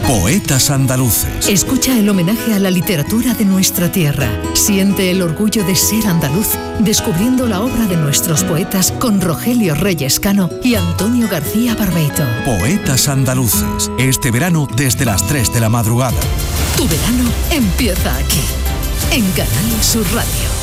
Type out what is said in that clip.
Poetas andaluces. Escucha el homenaje a la literatura de nuestra tierra. Siente el orgullo de ser andaluz, descubriendo la obra de nuestros poetas con Rogelio Reyes Cano y Antonio García Barbeito. Poetas andaluces. Este verano desde las 3 de la madrugada. Tu verano empieza aquí, en Canal Sur Radio.